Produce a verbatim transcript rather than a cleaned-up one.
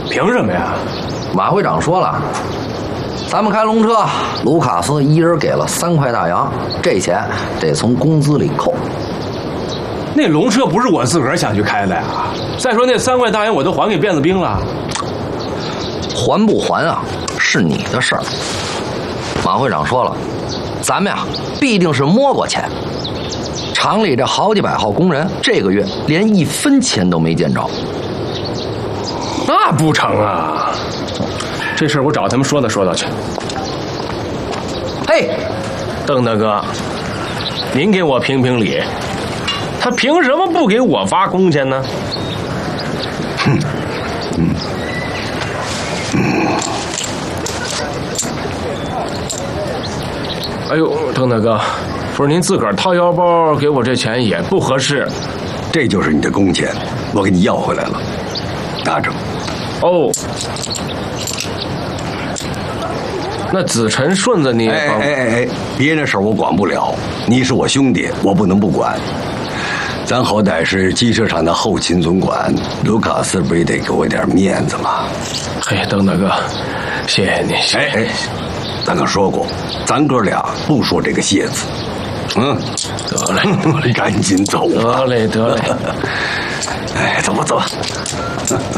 凭什么呀？ 马会长说了，咱们开龙车，卢卡斯一人给了三块大洋，这钱得从工资里扣。 那龙车不是我自个儿想去开的呀。再说那三块大洋我都还给辫子兵了。 还不还啊，是你的事儿。马会长说了，咱们呀必定是摸过钱。厂里这好几百号工人，这个月连一分钱都没见着。 那不成啊！这事儿我找他们说道说道去。 嘿， 邓大哥，您给我评评理，他凭什么不给我发工钱呢？ 哼，嗯，嗯。 哎呦，邓大哥，不是您自个儿掏腰包给我这钱也不合适。 这就是你的工钱，我给你要回来了，拿着。 哦。那子辰顺子你也帮？ 哎哎哎哎，别人的事我管不了，你是我兄弟，我不能不管。咱好歹是机车厂的后勤总管，卢卡斯不也得给我点面子吗？ 嘿，邓大哥，谢谢你。谢谢哎哎，咱可说过，咱哥俩不说这个谢字。嗯， 得嘞，得嘞， 赶紧走吧。 得嘞，得嘞。 哎，走吧，走吧。